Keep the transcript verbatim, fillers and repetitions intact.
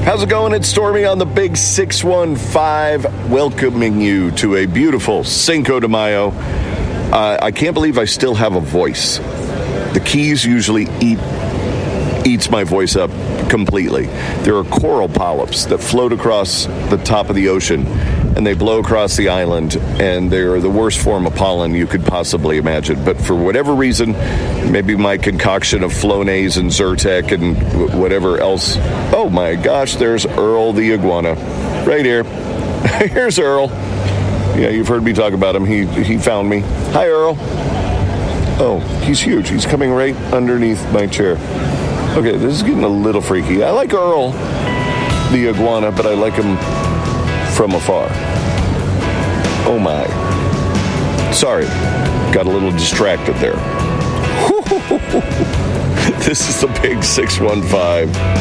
How's it going? It's Stormy on the Big six one five, welcoming you to a beautiful Cinco de Mayo. Uh, I can't believe I still have a voice. The keys usually eat eats my voice up completely. There are coral polyps that float across the top of the ocean, and they blow across the island, and they're the worst form of pollen you could possibly imagine. But for whatever reason, maybe my concoction of Flonase and Zyrtec and w- whatever else. Oh my gosh, there's Earl the iguana right here. Here's Earl. Yeah, you've heard me talk about him. He he found me. Hi, Earl. Oh, he's huge. He's coming right underneath my chair. Okay, this is getting a little freaky. I like Earl the iguana, but I like him from afar. Oh my. Sorry, got a little distracted there. This is the Big six one five.